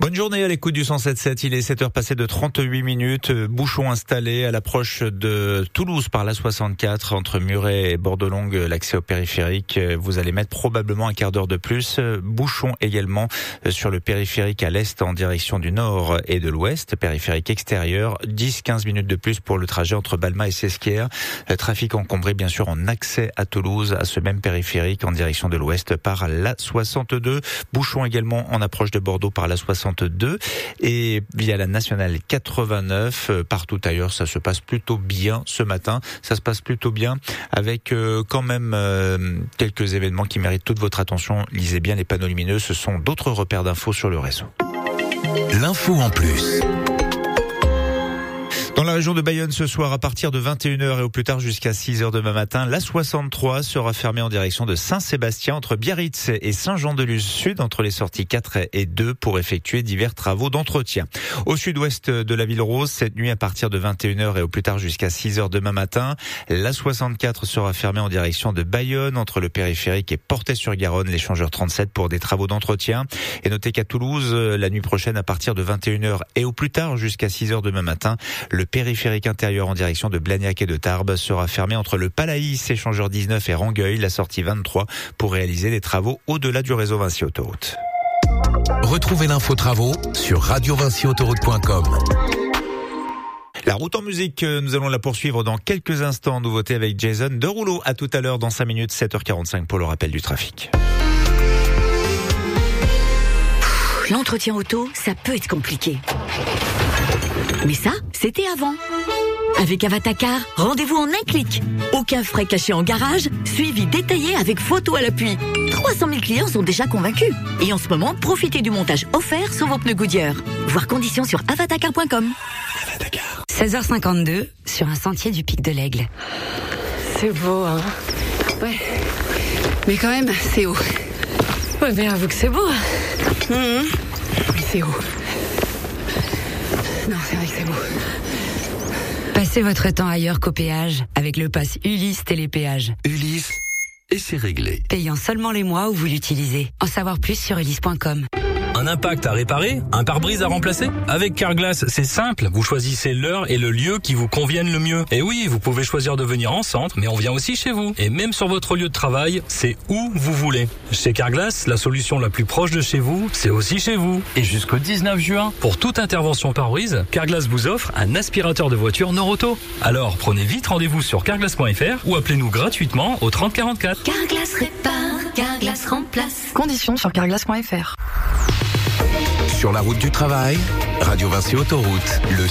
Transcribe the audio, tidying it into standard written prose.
Bonne journée à l'écoute du 107.7, il est 7h passées de 38 minutes, bouchon installé à l'approche de Toulouse par la 64 entre Muret et Bordelongue, l'accès au périphérique, vous allez mettre probablement un quart d'heure de plus, bouchon également sur le périphérique à l'est en direction du nord et de l'ouest, périphérique extérieur, 10-15 minutes de plus pour le trajet entre Balma et Sesquières, trafic encombré bien sûr en accès à Toulouse à ce même périphérique en direction de l'ouest par la 62, bouchon également en approche de Bordeaux par la 62 et via la nationale 89. Partout ailleurs, ça se passe plutôt bien ce matin. Ça se passe plutôt bien avec quand même quelques événements qui méritent toute votre attention. Lisez bien les panneaux lumineux. Ce sont d'autres repères d'infos sur le réseau. L'info en plus. Dans la région de Bayonne ce soir à partir de 21h et au plus tard jusqu'à 6h demain matin, la 63 sera fermée en direction de Saint-Sébastien entre Biarritz et Saint-Jean-de-Luz Sud entre les sorties 4 et 2 pour effectuer divers travaux d'entretien. Au sud-ouest de la ville rose, cette nuit à partir de 21h et au plus tard jusqu'à 6h demain matin, la 64 sera fermée en direction de Bayonne entre le périphérique et Portet-sur-Garonne, l'échangeur 37 pour des travaux d'entretien. Et notez qu'à Toulouse, la nuit prochaine à partir de 21h et au plus tard jusqu'à 6h demain matin, le périphérique intérieur en direction de Blagnac et de Tarbes sera fermé entre le Palaïs, échangeur 19 et Rangueil, la sortie 23 pour réaliser des travaux au-delà du réseau Vinci Autoroute. Retrouvez l'info travaux sur radiovinciautoroute.com. La route en musique, nous allons la poursuivre dans quelques instants. Nouveauté avec Jason Derulo. À tout à l'heure dans 5 minutes, 7h45 pour le rappel du trafic. L'entretien auto, ça peut être compliqué. Mais ça, c'était avant. Avec Avatacar, rendez-vous en un clic. Aucun frais cachés en garage, suivi détaillé avec photo à l'appui. 300 000 clients sont déjà convaincus. Et en ce moment, profitez du montage offert sur vos pneus Goodyear. Voir conditions sur avatacar.com. 16h52, sur un sentier du Pic de l'Aigle. C'est beau, hein. Ouais. Mais quand même, c'est haut. Ouais, mais avoue que c'est beau. Oui, c'est haut. Non, c'est vrai que c'est beau. Passez votre temps ailleurs qu'au péage avec le pass Ulysse Télépéage. Ulysse, et c'est réglé. Payant seulement les mois où vous l'utilisez. En savoir plus sur ulysse.com. Un impact à réparer? Un pare-brise à remplacer? Avec Carglass, c'est simple. Vous choisissez l'heure et le lieu qui vous conviennent le mieux. Et oui, vous pouvez choisir de venir en centre, mais on vient aussi chez vous. Et même sur votre lieu de travail, c'est où vous voulez. Chez Carglass, la solution la plus proche de chez vous, c'est aussi chez vous. Et jusqu'au 19 juin, pour toute intervention pare-brise, Carglass vous offre un aspirateur de voiture Noroto. Alors, prenez vite rendez-vous sur carglass.fr ou appelez-nous gratuitement au 30 44. Carglass répare, Carglass remplace. Conditions sur carglass.fr. Sur la route du travail, Radio Vinci Autoroute, le